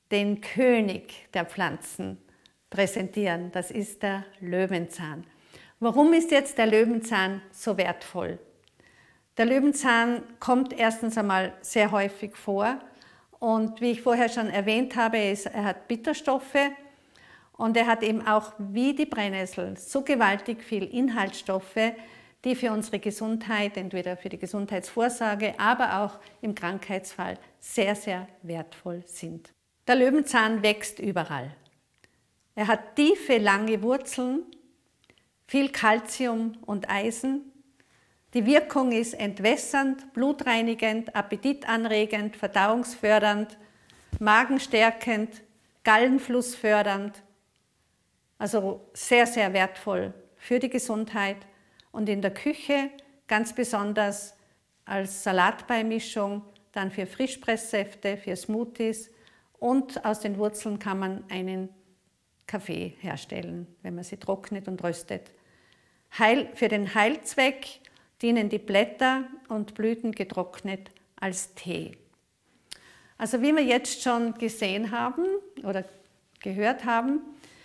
den König der Pflanzen präsentieren. Das ist der Löwenzahn. Warum ist jetzt der Löwenzahn so wertvoll? Der Löwenzahn kommt erstens einmal sehr häufig vor und wie ich vorher schon erwähnt habe, er hat Bitterstoffe und er hat eben auch wie die Brennnessel so gewaltig viel Inhaltsstoffe, die für unsere Gesundheit, entweder für die Gesundheitsvorsorge, aber auch im Krankheitsfall sehr, sehr wertvoll sind. Der Löwenzahn wächst überall. Er hat tiefe, lange Wurzeln, viel Kalzium und Eisen. Die Wirkung ist entwässernd, blutreinigend, appetitanregend, verdauungsfördernd, magenstärkend, gallenflussfördernd. Also sehr, sehr wertvoll für die Gesundheit und in der Küche ganz besonders als Salatbeimischung, dann für Frischpresssäfte, für Smoothies und aus den Wurzeln kann man einen Kaffee herstellen, wenn man sie trocknet und röstet. Für den Heilzweck dienen die Blätter und Blüten getrocknet als Tee. Also wie wir jetzt schon gesehen haben oder gehört haben,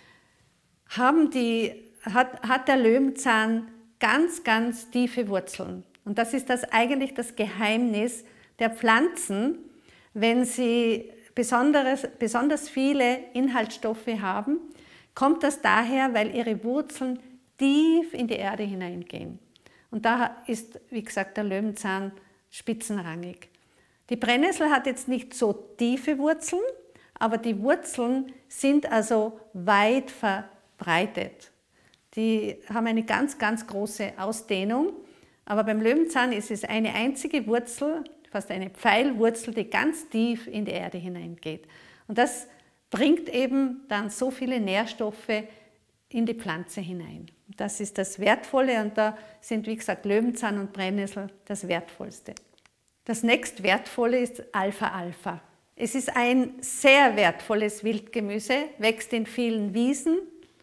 hat der Löwenzahn ganz, ganz tiefe Wurzeln. Und das ist eigentlich das Geheimnis der Pflanzen, wenn sie besonders viele Inhaltsstoffe haben, kommt das daher, weil ihre Wurzeln tief in die Erde hineingehen. Und da ist, wie gesagt, der Löwenzahn spitzenrangig. Die Brennnessel hat jetzt nicht so tiefe Wurzeln, aber die Wurzeln sind also weit verbreitet. Die haben eine ganz, ganz große Ausdehnung, aber beim Löwenzahn ist es eine einzige Wurzel, fast eine Pfeilwurzel, die ganz tief in die Erde hineingeht. Und das bringt eben dann so viele Nährstoffe in die Pflanze hinein. Das ist das Wertvolle und da sind, wie gesagt, Löwenzahn und Brennnessel das Wertvollste. Das nächst Wertvolle ist Alfalfa. Es ist ein sehr wertvolles Wildgemüse, wächst in vielen Wiesen,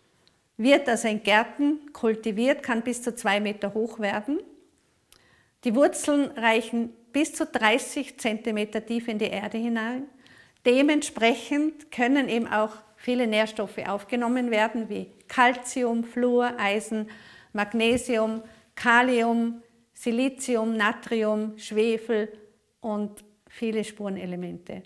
wird also in Gärten kultiviert, kann bis zu 2 Meter hoch werden. Die Wurzeln reichen bis zu 30 Zentimeter tief in die Erde hinein. Dementsprechend können eben auch viele Nährstoffe aufgenommen werden, wie Calcium, Fluor, Eisen, Magnesium, Kalium, Silizium, Natrium, Schwefel und viele Spurenelemente.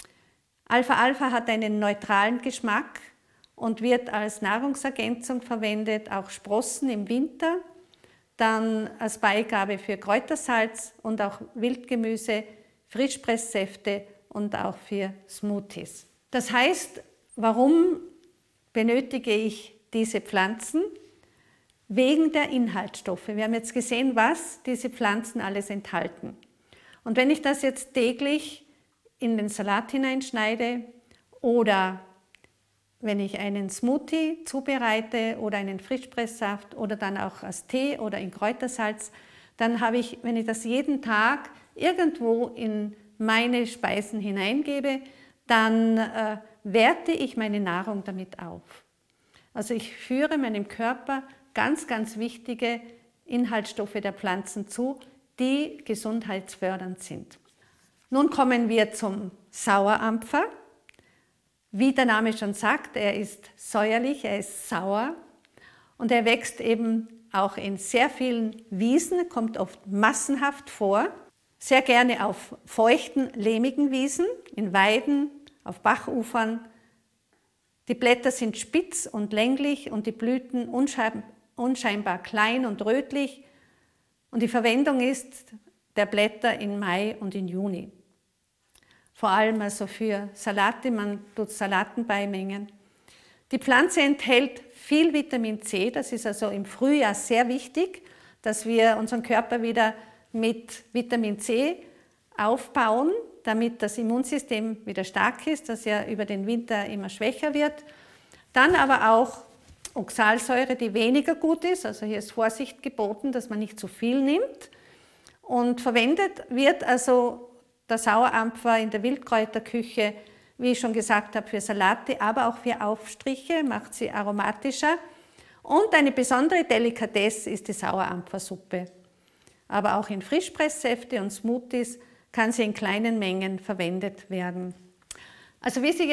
Alfalfa hat einen neutralen Geschmack und wird als Nahrungsergänzung verwendet, auch Sprossen im Winter, dann als Beigabe für Kräutersalz und auch Wildgemüse, Frischpresssäfte und auch für Smoothies. Das heißt, warum benötige ich diese Pflanzen? Wegen der Inhaltsstoffe. Wir haben jetzt gesehen, was diese Pflanzen alles enthalten. Und wenn ich das jetzt täglich in den Salat hineinschneide oder wenn ich einen Smoothie zubereite oder einen Frischpresssaft oder dann auch als Tee oder in Kräutersalz, dann habe ich, wenn ich das jeden Tag irgendwo in meine Speisen hineingebe, dann werte ich meine Nahrung damit auf. Also ich führe meinem Körper ganz, ganz wichtige Inhaltsstoffe der Pflanzen zu, die gesundheitsfördernd sind. Nun kommen wir zum Sauerampfer. Wie der Name schon sagt, er ist säuerlich, er ist sauer und er wächst eben auch in sehr vielen Wiesen, kommt oft massenhaft vor, sehr gerne auf feuchten, lehmigen Wiesen, in Weiden, auf Bachufern. Die Blätter sind spitz und länglich und die Blüten unscheinbar klein und rötlich und die Verwendung ist der Blätter in Mai und in Juni. Vor allem also für Salate, man tut Salaten beimengen. Die Pflanze enthält viel Vitamin C, das ist also im Frühjahr sehr wichtig, dass wir unseren Körper wieder mit Vitamin C aufbauen, damit das Immunsystem wieder stark ist, das ja über den Winter immer schwächer wird. Dann aber auch Oxalsäure, die weniger gut ist, also hier ist Vorsicht geboten, dass man nicht zu viel nimmt. Und verwendet wird also der Sauerampfer in der Wildkräuterküche, wie ich schon gesagt habe, für Salate, aber auch für Aufstriche, macht sie aromatischer. Und eine besondere Delikatesse ist die Sauerampfersuppe. Aber auch in Frischpresssäfte und Smoothies kann sie in kleinen Mengen verwendet werden. Also wie Sie